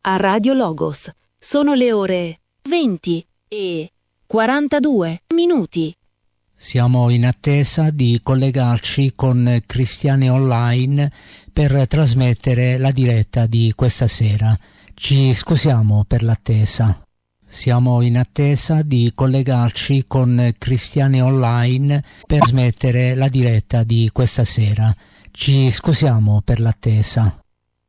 a Radio Logos. Sono le ore 20:42. Siamo in attesa di collegarci con Cristiane Online per trasmettere la diretta di questa sera. Ci scusiamo per l'attesa. Siamo in attesa di collegarci con Cristiane Online per trasmettere la diretta di questa sera. Ci scusiamo per l'attesa.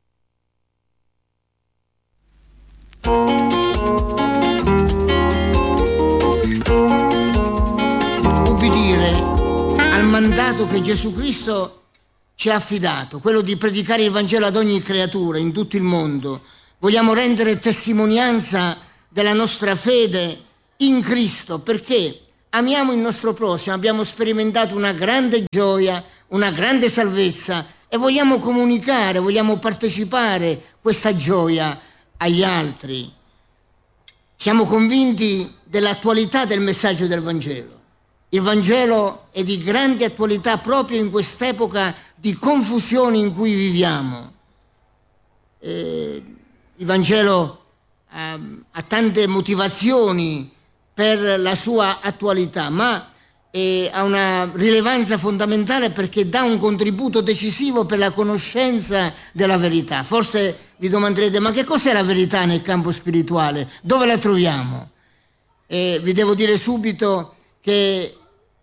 Ubbidire al mandato che Gesù Cristo ci ha affidato, quello di predicare il Vangelo ad ogni creatura in tutto il mondo. Vogliamo rendere testimonianza della nostra fede in Cristo, perché amiamo il nostro prossimo, abbiamo sperimentato una grande gioia, una grande salvezza e vogliamo comunicare, vogliamo partecipare questa gioia agli altri. Siamo convinti dell'attualità del messaggio del Vangelo. Il Vangelo è di grande attualità proprio in quest'epoca di confusione in cui viviamo. Il Vangelo ha tante motivazioni per la sua attualità, ma ha una rilevanza fondamentale perché dà un contributo decisivo per la conoscenza della verità. Forse vi domanderete: ma che cos'è la verità nel campo spirituale? Dove la troviamo? Vi devo dire subito che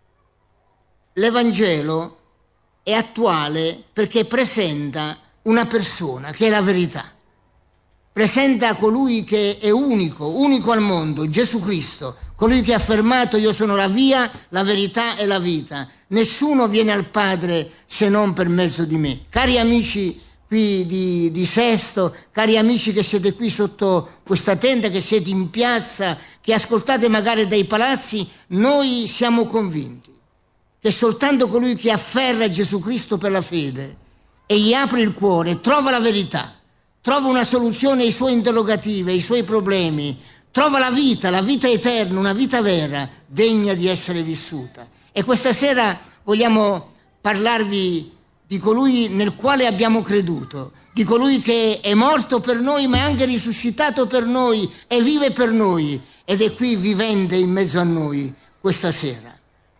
l'Evangelo è attuale perché presenta una persona che è la verità. Presenta colui che è unico al mondo, Gesù Cristo, colui che ha affermato: io sono la via, la verità e la vita. Nessuno viene al Padre se non per mezzo di me. Cari amici qui di Sesto, cari amici che siete qui sotto questa tenda, che siete in piazza, che ascoltate magari dai palazzi, noi siamo convinti che soltanto colui che afferra Gesù Cristo per la fede e gli apre il cuore trova la verità, trova una soluzione ai suoi interrogativi, ai suoi problemi, trova la vita eterna, una vita vera, degna di essere vissuta. E questa sera vogliamo parlarvi di colui nel quale abbiamo creduto, di colui che è morto per noi ma è anche risuscitato per noi e vive per noi ed è qui vivente in mezzo a noi questa sera.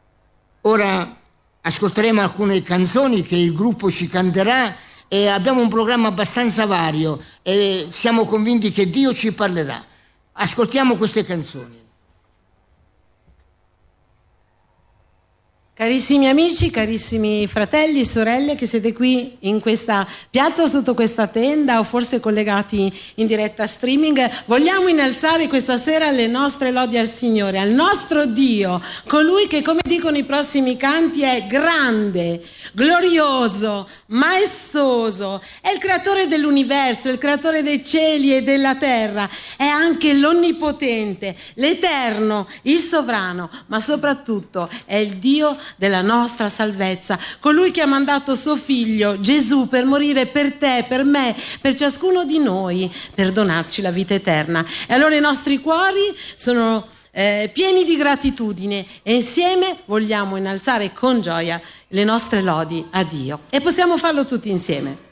Ora ascolteremo alcune canzoni che il gruppo ci canterà e abbiamo un programma abbastanza vario e siamo convinti che Dio ci parlerà. Ascoltiamo queste canzoni. Carissimi amici, carissimi fratelli, sorelle che siete qui in questa piazza sotto questa tenda o forse collegati in diretta streaming, vogliamo innalzare questa sera le nostre lodi al Signore, al nostro Dio, colui che, come dicono i prossimi canti, è grande, glorioso, maestoso, è il creatore dell'universo, il creatore dei cieli e della terra, è anche l'onnipotente, l'eterno, il sovrano, ma soprattutto è il Dio della nostra salvezza, colui che ha mandato suo figlio Gesù per morire per te, per me, per ciascuno di noi, per donarci la vita eterna. E allora i nostri cuori sono pieni di gratitudine e insieme vogliamo innalzare con gioia le nostre lodi a Dio e possiamo farlo tutti insieme.